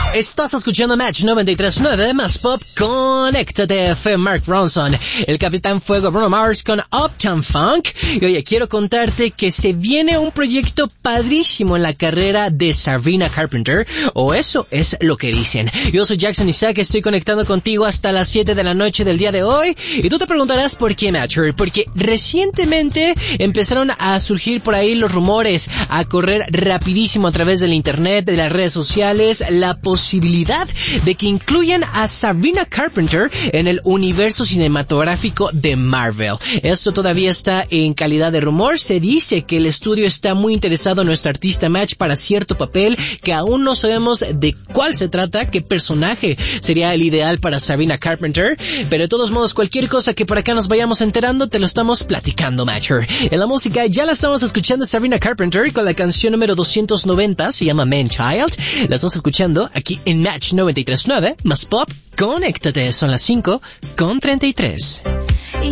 Estás escuchando Match 93.9 más pop. Conéctate, fue Mark Ronson, el Capitán Fuego Bruno Mars con Uptown Funk. Y oye, quiero contarte que se viene un proyecto padrísimo en la carrera de Sabrina Carpenter, o eso es lo que dicen. Yo soy Jackson Isaac, estoy conectando contigo hasta las 7 de la noche del día de hoy. Y tú te preguntarás por qué, Matcher, porque recientemente empezaron a surgir por ahí los rumores, a correr rapidísimo a través del internet, de las redes sociales, la posibilidad de que incluyan a Sabrina Carpenter en el universo cinematográfico de Marvel. Esto todavía está en calidad de rumor. Se dice que el estudio está muy interesado en nuestra artista Match para cierto papel que aún no sabemos de cuál se trata, qué personaje sería el ideal para Sabrina Carpenter, pero de todos modos cualquier cosa que por acá nos vayamos enterando te lo estamos platicando, Matcher. En la música ya la estamos escuchando Sabrina Carpenter con la canción número 290, se llama Man Child. La estamos escuchando aquí en Match 93.9 más pop. Conéctate, son las 5:33.